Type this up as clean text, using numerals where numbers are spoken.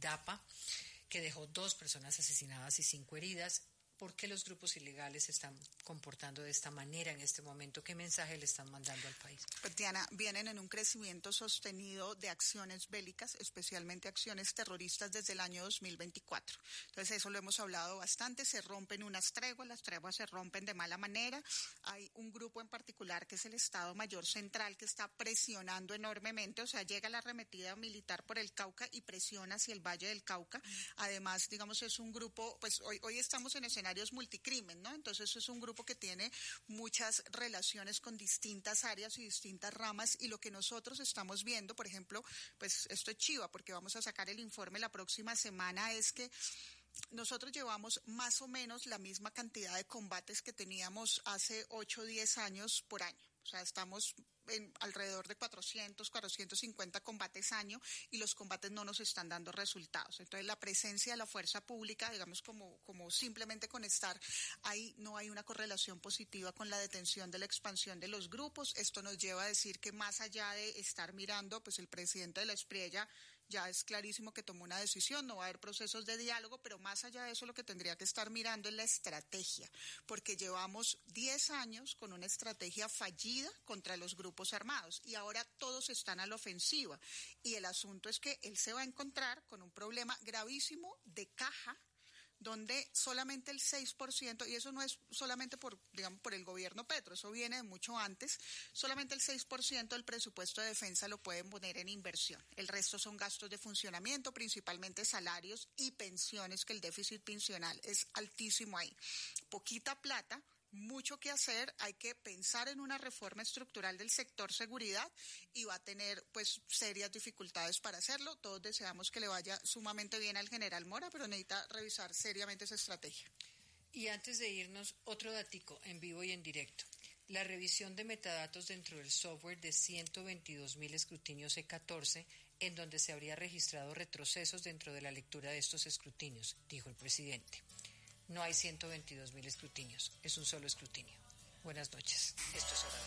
Lindapa, que dejó 2 personas asesinadas y 5 heridas. ¿Por qué los grupos ilegales se están comportando de esta manera en este momento? ¿Qué mensaje le están mandando al país? Pues, Diana, vienen en un crecimiento sostenido de acciones bélicas, especialmente acciones terroristas desde el año 2024. Entonces eso lo hemos hablado bastante, se rompen unas treguas, las treguas se rompen de mala manera. Hay un grupo en particular que es el Estado Mayor Central que está presionando enormemente, o sea, llega la arremetida militar por el Cauca y presiona hacia el Valle del Cauca. Además, digamos, es un grupo, pues hoy estamos en escenarios multicrimen, ¿no? Entonces es un grupo que tiene muchas relaciones con distintas áreas y distintas ramas, y lo que nosotros estamos viendo, por ejemplo, pues esto es chiva porque vamos a sacar el informe la próxima semana, es que nosotros llevamos más o menos la misma cantidad de combates que teníamos hace 8 o 10 años por año. O sea, estamos en alrededor de 450 combates año, y los combates no nos están dando resultados. Entonces, la presencia de la fuerza pública, digamos, como simplemente con estar ahí, no hay una correlación positiva con la detención de la expansión de los grupos. Esto nos lleva a decir que más allá de estar mirando, pues el presidente de la Espriella ya es clarísimo que tomó una decisión, no va a haber procesos de diálogo, pero más allá de eso lo que tendría que estar mirando es la estrategia, porque llevamos 10 años con una estrategia fallida contra los grupos armados y ahora todos están a la ofensiva, y el asunto es que él se va a encontrar con un problema gravísimo de caja, donde solamente el 6%, y eso no es solamente por el gobierno Petro, eso viene de mucho antes, solamente el 6% del presupuesto de defensa lo pueden poner en inversión. El resto son gastos de funcionamiento, principalmente salarios y pensiones, que el déficit pensional es altísimo ahí. Poquita plata, mucho que hacer, hay que pensar en una reforma estructural del sector seguridad, y va a tener pues serias dificultades para hacerlo. Todos deseamos que le vaya sumamente bien al general Mora, pero necesita revisar seriamente esa estrategia. Y antes de irnos, otro datico en vivo y en directo. La revisión de metadatos dentro del software de 122.000 escrutinios E14, en donde se habría registrado retrocesos dentro de la lectura de estos escrutinios, dijo el presidente. No hay 122.000 escrutinios, es un solo escrutinio. Buenas noches. Esto es Hora.